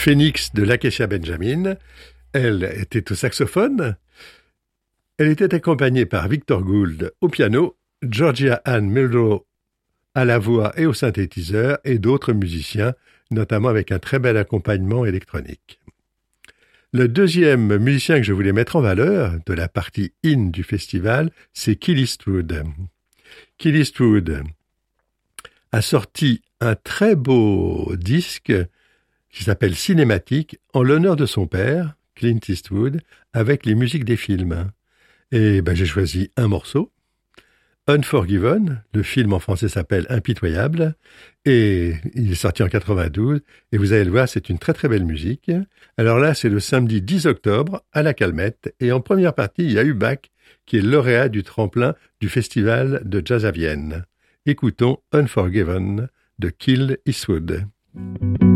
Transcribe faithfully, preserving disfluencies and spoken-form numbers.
Phoenix de Lakecia Benjamin. Elle était au saxophone. Elle était accompagnée par Victor Gould au piano, Georgia Ann Muldrow à la voix et au synthétiseur et d'autres musiciens, notamment avec un très bel accompagnement électronique. Le deuxième musicien que je voulais mettre en valeur de la partie in du festival, c'est Keith Eastwood. Keith Eastwood a sorti un très beau disque qui s'appelle Cinématique en l'honneur de son père, Clint Eastwood, avec les musiques des films. Et ben, j'ai choisi un morceau, Unforgiven, le film en français s'appelle Impitoyable, et il est sorti en quatre-vingt-douze, et vous allez le voir, c'est une très très belle musique. Alors là, c'est le samedi dix octobre, à la Calmette, et en première partie, il y a eu Bach, qui est lauréat du tremplin du Festival de Jazz à Vienne. Écoutons Unforgiven de Keith Eastwood.